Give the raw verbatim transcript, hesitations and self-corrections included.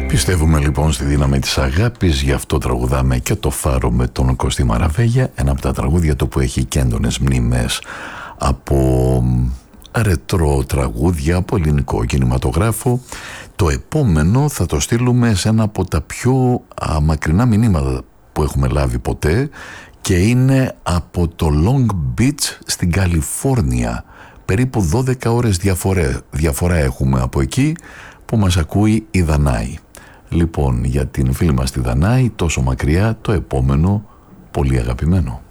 Πιστεύουμε λοιπόν στη δύναμη της αγάπης, γι' αυτό τραγουδάμε και το Φάρο με τον Κωστή Μαραβέγια, ένα από τα τραγούδια το που έχει και έντονες μνήμες από ρετρό τραγούδια, από ελληνικό κινηματογράφο. Το επόμενο θα το στείλουμε σε ένα από τα πιο α, μακρινά μηνύματα που έχουμε λάβει ποτέ και είναι από το Long Beach στην Καλιφόρνια. Περίπου δώδεκα ώρες διαφορά, διαφορά έχουμε από εκεί που μας ακούει η Δανάη. Λοιπόν, για την φίλη μας τη Δανάη, τόσο μακριά, το επόμενο πολύ αγαπημένο.